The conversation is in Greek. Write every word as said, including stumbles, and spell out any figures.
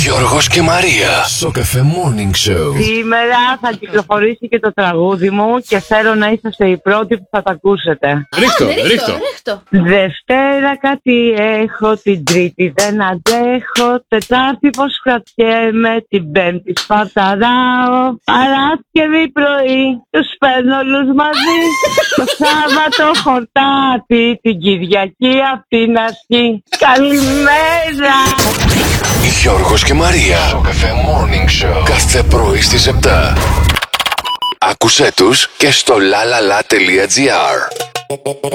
Γιώργος και Μαρία στο Cafe Morning Show. Σήμερα θα κυκλοφορήσει και το τραγούδι μου και θέλω να είσαστε οι πρώτοι που θα τα ακούσετε. Ρίχτω, Ρίχτω, ρίχτω. ρίχτω. Δευτέρα κάτι έχω, την Τρίτη δεν αντέχω, Τετάρτη πως κρατιέμαι, την Πέμπτη σπαρταράω, Παρασκευή πρωί τους παίρνω όλους μαζί, το Σάββατο χορτάτι, την Κυριακή απ' την αρχή. Καλημέρα! Γιώργος και Μαρία στο Cafe Morning Show. Κάθε πρωί στις επτά. Άκουσέ τους και στο lalala.gr.